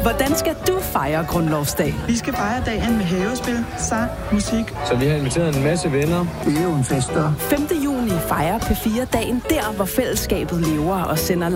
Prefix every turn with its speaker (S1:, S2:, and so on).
S1: Hvordan skal du fejre grundlovsdag?
S2: Vi skal fejre dagen med havespil, sang, musik.
S3: Så vi har inviteret en masse venner.
S4: Det er jo en fest, der.
S1: 5. juni fejrer P4 dagen der, hvor fællesskabet lever og sender